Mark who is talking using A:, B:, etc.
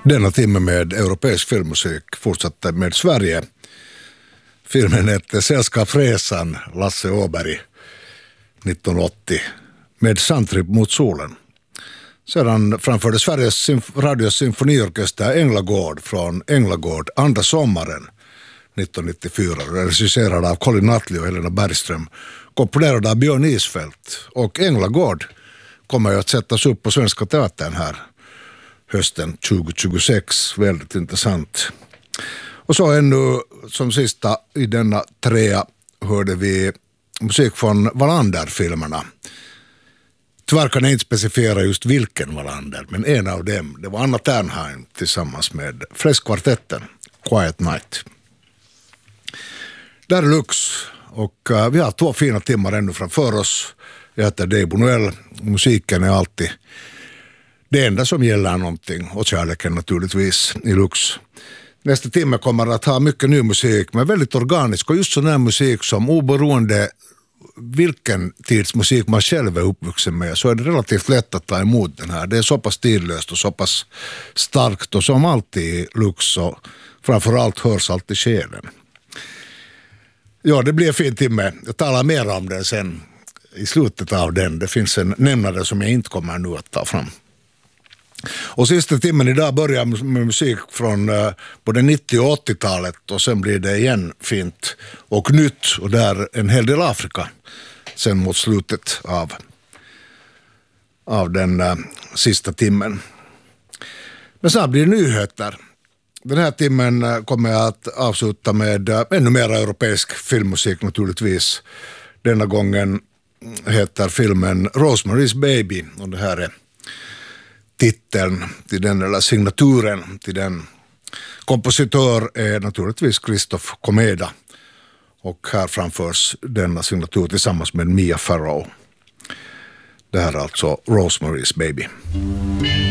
A: Denna timme med europeisk filmmusik fortsatte med Sverige. Filmen hette Sällskapsresan, Lasse Åberg, 1980, med Sandtrip mot solen. Sedan framförde Sveriges Radios symfoniorkester Änglagård från Änglagård andra sommaren 1994, regisserad av Colin Nutley och Helena Bergström, komponerad av Björn Isfält. Och Änglagård kommer ju att sättas upp på Svenska Teatern här hösten 2026. Väldigt intressant. Och så ännu som sista i denna trea hörde vi musik från Wallander-filmerna. Tyvärr kan jag inte specificera just vilken Wallander, men en av dem, det var Anna Ternheim tillsammans med Fläskkvartetten, Quiet Night. Där är Lux och vi har 2 fina timmar ännu framför oss. Jag heter Dave Bonuel. Musiken är alltid det enda som gäller någonting, och kärleken naturligtvis i Lux. Nästa timme kommer att ha mycket ny musik, men väldigt organisk, och just sån här musik som oberoende vilken tids musik man själv är uppvuxen med, så är det relativt lätt att ta emot den här. Det är så pass tidlöst och så pass starkt, och som alltid i Lux, och framförallt hörs alltid själen. Ja, det blir en fin timme. Jag talar mer om det sen i slutet av den. Det finns en nämnare som jag inte kommer nu att ta fram. Och sista timmen idag börjar med musik från både 90- och 80-talet, och sen blir det igen fint och nytt, och där en hel del Afrika sen mot slutet av den sista timmen. Men så blir det nyheter. Den här timmen kommer jag att avsluta med ännu mer europeisk filmmusik naturligtvis. Denna gången heter filmen Rosemary's Baby, och det här är titeln till den, eller signaturen till den. Kompositör är naturligtvis Christoph Komeda, och här framförs denna signatur tillsammans med Mia Farrow. Det här är alltså Rosemary's Baby.